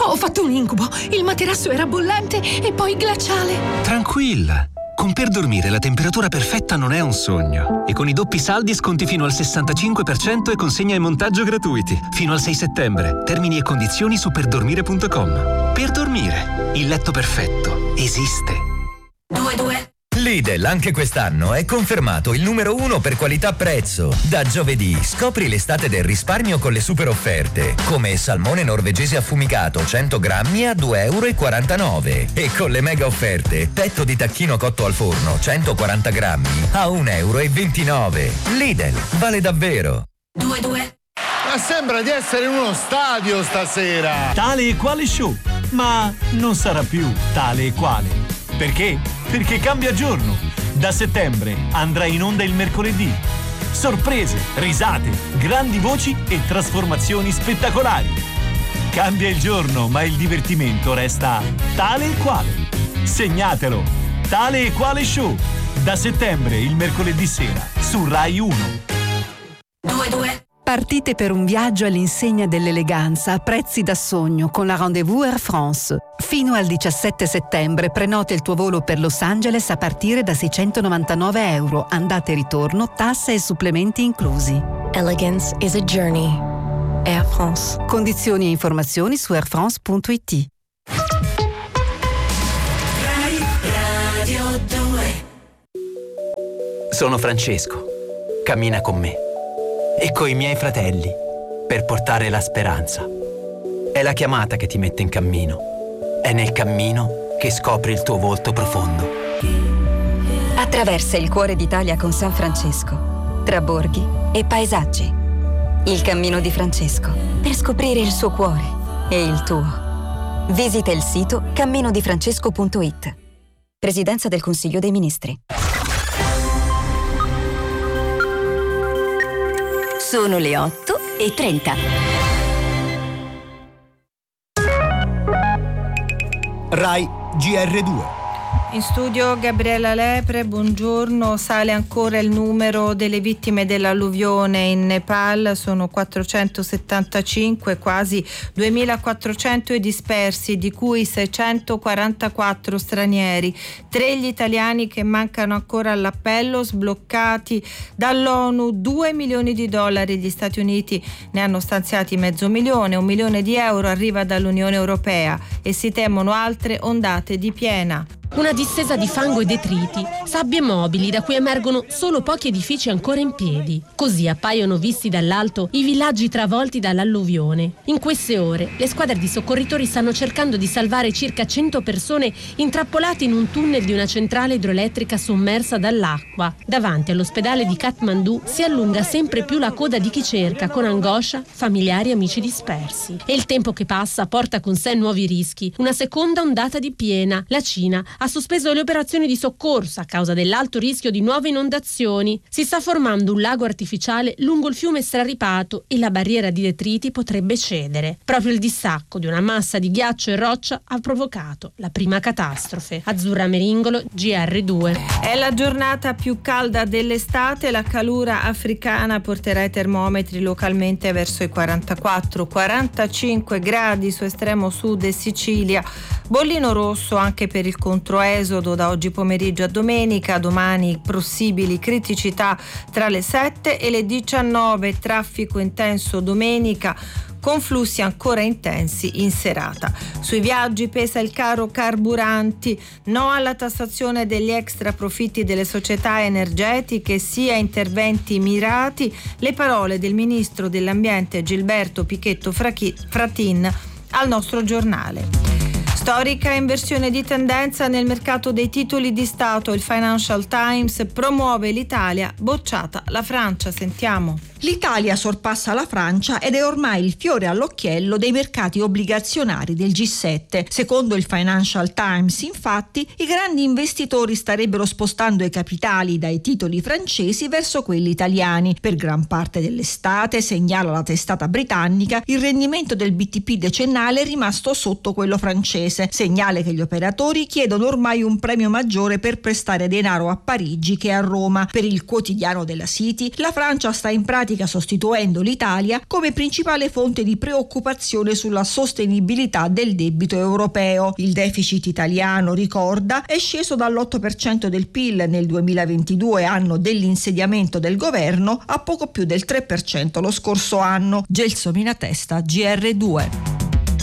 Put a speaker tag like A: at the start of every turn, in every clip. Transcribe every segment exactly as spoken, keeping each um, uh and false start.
A: Ho fatto un incubo. Il materasso era bollente e poi glaciale.
B: Tranquilla. Con Per Dormire la temperatura perfetta non è un sogno. E con i doppi saldi sconti fino al sessantacinque per cento e consegna e montaggio gratuiti. Fino al sei settembre. Termini e condizioni su perdormire punto com. Per Dormire. Il letto perfetto esiste.
C: due due
D: Lidl anche quest'anno è confermato il numero uno per qualità-prezzo. Da giovedì scopri l'estate del risparmio con le super offerte, come salmone norvegese affumicato cento grammi a due e quarantanove euro e con le mega offerte petto di tacchino cotto al forno centoquaranta grammi a un e ventinove euro. Lidl, vale davvero.
C: due due
E: Ma sembra di essere in uno stadio stasera.
F: Tale e quale show, ma non sarà più tale e quale. Perché? Perché cambia giorno. Da settembre andrà in onda il mercoledì. Sorprese, risate, grandi voci e trasformazioni spettacolari. Cambia il giorno, ma il divertimento resta tale e quale. Segnatelo. Tale e quale show. Da settembre, il mercoledì sera, su Rai uno.
C: due due
G: Partite per un viaggio all'insegna dell'eleganza a prezzi da sogno con la Rendez-vous Air France. Fino al diciassette settembre prenota il tuo volo per Los Angeles a partire da seicentonovantanove euro, andata e ritorno, tasse e supplementi inclusi.
H: Elegance is a journey. Air France.
G: Condizioni e informazioni su air france punto it.
C: Radio due.
I: Sono Francesco. Cammina con me e coi miei fratelli per portare la speranza. È la chiamata che ti mette in cammino. È nel cammino che scopri il tuo volto profondo.
J: Attraversa il cuore d'Italia con San Francesco, tra borghi e paesaggi. Il cammino di Francesco, per scoprire il suo cuore e il tuo. Visita il sito cammino di francesco punto it. Presidenza del Consiglio dei Ministri.
H: Sono le otto e trenta.
K: Rai G R due.
L: In studio Gabriella Lepre, buongiorno. Sale ancora il numero delle vittime dell'alluvione in Nepal, sono quattrocentosettantacinque, quasi duemilaquattrocento i dispersi, di cui seicentoquarantaquattro stranieri, tre gli italiani che mancano ancora all'appello, sbloccati dall'ONU due milioni di dollari, gli Stati Uniti ne hanno stanziati mezzo milione, un milione di euro arriva dall'Unione Europea e si temono altre ondate di piena.
M: Una distesa di fango e detriti, sabbie mobili da cui emergono solo pochi edifici ancora in piedi. Così appaiono visti dall'alto i villaggi travolti dall'alluvione. In queste ore le squadre di soccorritori stanno cercando di salvare circa cento persone intrappolate in un tunnel di una centrale idroelettrica sommersa dall'acqua. Davanti all'ospedale di Kathmandu si allunga sempre più la coda di chi cerca con angoscia familiari e amici dispersi. E il tempo che passa porta con sé nuovi rischi. Una seconda ondata di piena. La Cina ha sospeso le operazioni di soccorso a causa dell'alto rischio di nuove inondazioni. Si sta formando un lago artificiale lungo il fiume straripato e la barriera di detriti potrebbe cedere. Proprio il distacco di una massa di ghiaccio e roccia ha provocato la prima catastrofe. Azzurra Meringolo, G R due.
L: È la giornata più calda dell'estate, la calura africana porterà i termometri localmente verso i quarantaquattro quarantacinque gradi su estremo sud e Sicilia. Bollino rosso anche per il controesodo da oggi pomeriggio a domenica, domani possibili criticità tra le sette e le diciannove, traffico intenso domenica, con flussi ancora intensi in serata. Sui viaggi pesa il caro carburanti, no alla tassazione degli extra profitti delle società energetiche, sia interventi mirati, le parole del ministro dell'ambiente Gilberto Pichetto Fratin al nostro giornale. Storica inversione di tendenza nel mercato dei titoli di Stato. Il Financial Times promuove l'Italia, bocciata la Francia. Sentiamo.
N: L'Italia sorpassa la Francia ed è ormai il fiore all'occhiello dei mercati obbligazionari del G sette. Secondo il Financial Times, infatti, i grandi investitori starebbero spostando i capitali dai titoli francesi verso quelli italiani. Per gran parte dell'estate, segnala la testata britannica, il rendimento del B T P decennale è rimasto sotto quello francese, segnale che gli operatori chiedono ormai un premio maggiore per prestare denaro a Parigi che a Roma. Per il quotidiano della City, la Francia sta in pratica pratica sostituendo l'Italia come principale fonte di preoccupazione sulla sostenibilità del debito europeo. Il deficit italiano, ricorda, è sceso dall'otto per cento del P I L nel duemilaventidue, anno dell'insediamento del governo, a poco più del tre per cento lo scorso anno. Gelsomina Testa, G R due.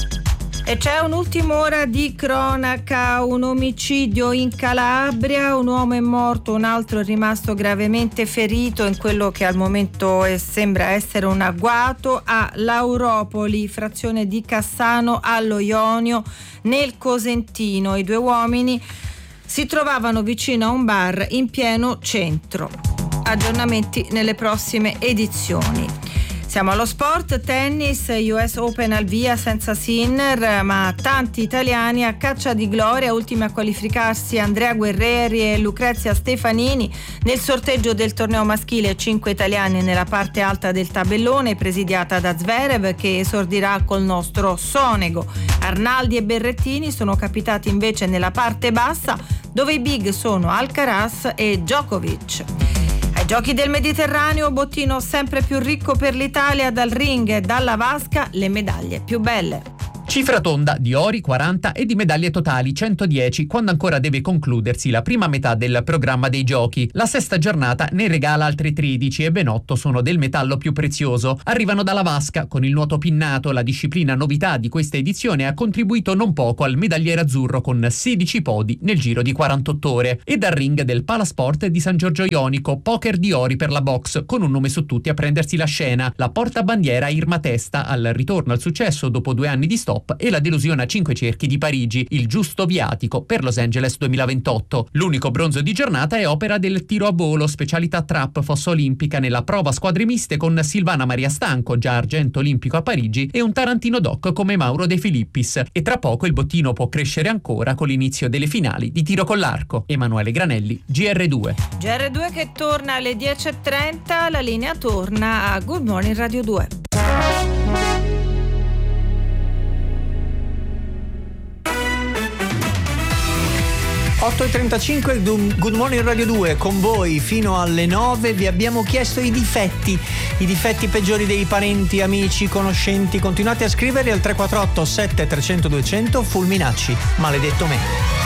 L: E c'è un'ultima ora di cronaca, un omicidio in Calabria, un uomo è morto, un altro è rimasto gravemente ferito in quello che al momento sembra essere un agguato a Lauropoli, frazione di Cassano allo Ionio, nel Cosentino. I due uomini si trovavano vicino a un bar in pieno centro. Aggiornamenti nelle prossime edizioni. Siamo allo sport, tennis, U S Open al via senza Sinner, ma tanti italiani a caccia di gloria, ultimi a qualificarsi Andrea Guerrieri e Lucrezia Stefanini nel sorteggio del torneo maschile, cinque italiani nella parte alta del tabellone, presidiata da Zverev che esordirà col nostro Sonego. Arnaldi e Berrettini sono capitati invece nella parte bassa, dove i big sono Alcaraz e Djokovic. Ai Giochi del Mediterraneo, bottino sempre più ricco per l'Italia, dal ring e dalla vasca le medaglie più belle.
O: Cifra tonda di ori quaranta e di medaglie totali centodieci quando ancora deve concludersi la prima metà del programma dei giochi. La sesta giornata ne regala altre tredici e ben otto sono del metallo più prezioso. Arrivano dalla vasca con il nuoto pinnato, la disciplina novità di questa edizione ha contribuito non poco al medagliere azzurro con sedici podi nel giro di quarantotto ore. E dal ring del Palasport di San Giorgio Ionico, poker di ori per la box con un nome su tutti a prendersi la scena, la portabandiera Irma Testa al ritorno al successo dopo due anni di stop e la delusione a cinque cerchi di Parigi, il giusto viatico per Los Angeles duemilaventotto. L'unico bronzo di giornata è opera del tiro a volo, specialità trap fossa olimpica nella prova squadre miste con Silvana Maria Stanco, già argento olimpico a Parigi, e un tarantino doc come Mauro De Filippis. E tra poco il bottino può crescere ancora con l'inizio delle finali di tiro con l'arco. Emanuele Granelli, G R due.
L: G R due che torna alle dieci e trenta, la linea torna a Good Morning Radio due.
K: otto e trentacinque, Good Morning Radio due con voi fino alle nove. Vi abbiamo chiesto i difetti, i difetti peggiori dei parenti, amici, conoscenti. Continuate a scrivere al tre quattro otto sette tre zero zero due zero zero. Fulminacci, maledetto me.